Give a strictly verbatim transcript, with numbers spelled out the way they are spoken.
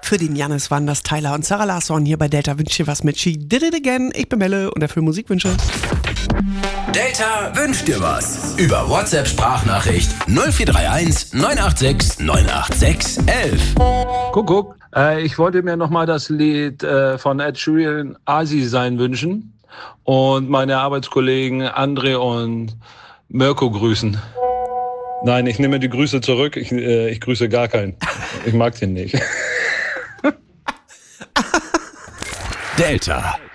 für den Jannis waren das Tyler und Sarah Larsson hier bei Delta wünscht dir was mit She Did It Again. Ich bin Melle und erfülle Musikwünsche. Delta wünscht dir was. Über WhatsApp-Sprachnachricht null vier drei eins neun acht sechs neun acht sechs eins eins. Kuckuck, äh, ich wollte mir nochmal das Lied äh, von Ed Sheeran Asi sein wünschen und meine Arbeitskollegen André und Mirko grüßen. Nein, ich nehme die Grüße zurück, ich, äh, ich grüße gar keinen. Ich mag den nicht. Delta.